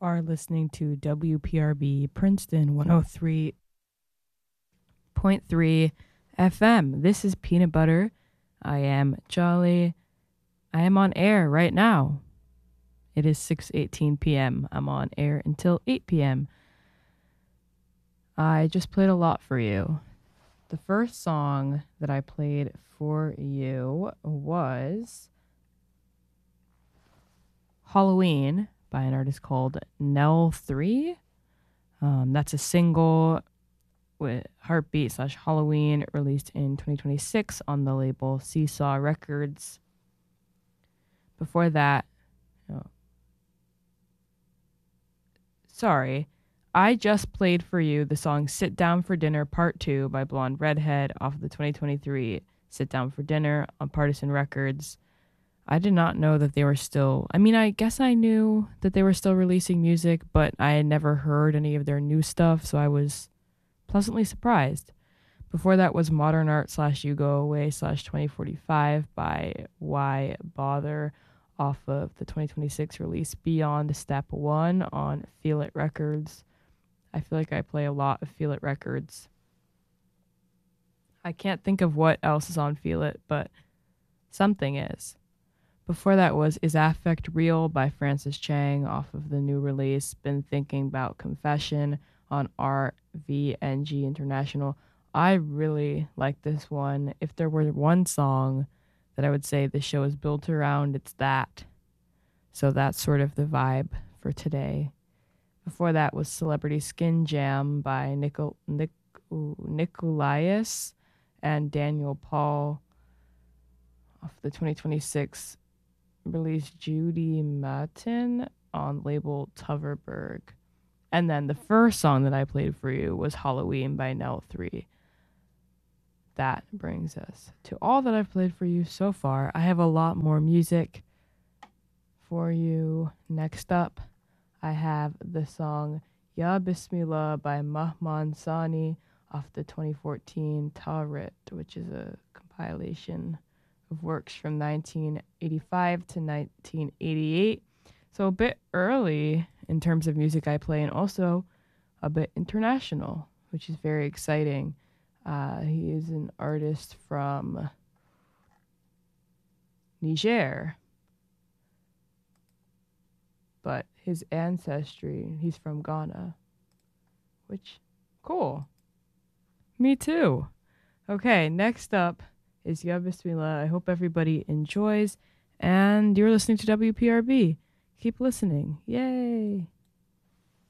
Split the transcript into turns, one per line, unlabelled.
are listening to WPRB Princeton 103.3 FM. This is Peanut Butter. I am Jolly. I am on air right now. It is 6:18 p.m. I'm on air until 8 p.m. I just played a lot for you. The first song that I played for you was Halloween by an artist called Nell 3. That's a single with Heartbeat / Halloween released in 2026 on the label Seesaw Records. Before that, I just played for you the song Sit Down for Dinner Part 2 by Blonde Redhead off of the 2023 Sit Down for Dinner on Partisan Records. I did not know that they were still... I guess I knew that they were still releasing music, but I had never heard any of their new stuff, so I was pleasantly surprised. Before that was Modern Art / You Go Away / 2045 by Why Bother off of the 2026 release Beyond Step 1 on Feel It Records. I feel like I play a lot of Feel It Records. I can't think of what else is on Feel It, but something is. Before that was Is Affect Real by Francis Chang off of the new release Been Thinking About Confession on RVNG International. I really like this one. If there were one song that I would say the show is built around, it's that. So that's sort of the vibe for today. Before that was Celebrity Skin Jam by Nicolaius and Daniel Paul off the 2026 release Judy Matin on label Tuvberg. And then the first song that I played for you was Halloween by Nell 3. That brings us to all that I've played for you so far. I have a lot more music for you. Next up, I have the song Ya Bismillah by Mahman Sani off the 2014 Tawrit, which is a compilation of works from 1985 to 1988. So a bit early in terms of music I play, and also a bit international, which is very exciting. He is an artist from Niger, but his ancestry, he's from Ghana, which, cool. Me too. Okay, next up is Ya Bismillah. I hope everybody enjoys, and you're listening to WPRB. Keep listening. Yay!